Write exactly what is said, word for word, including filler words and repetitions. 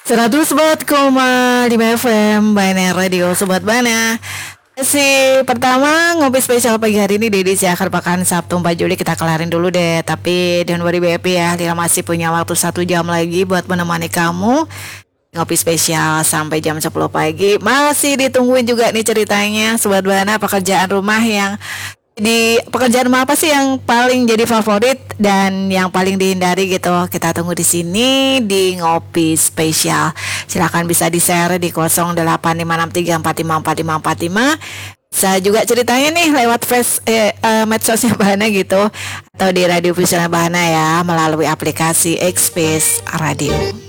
seratus empat koma lima F M Bana Radio Sobat Bana. Si pertama ngopi spesial pagi hari ini Dedi si akhir pekan Sabtu empat Juli kita kelarin dulu deh. Tapi don't worry baby ya, Lila masih punya waktu satu jam lagi buat menemani kamu ngopi spesial sampai jam sepuluh pagi. Masih ditungguin juga nih ceritanya Sobat Bana, pekerjaan rumah yang di pekerjaan rumah apa sih yang paling jadi favorit dan yang paling dihindari gitu. Kita tunggu di sini di ngopi spesial. Silakan bisa di-share di nol delapan lima enam tiga empat lima empat lima empat lima. Bisa juga ceritanya nih lewat face eh, uh, medsosnya Bahana gitu atau di radio visualnya Bahana ya melalui aplikasi X-Space Radio.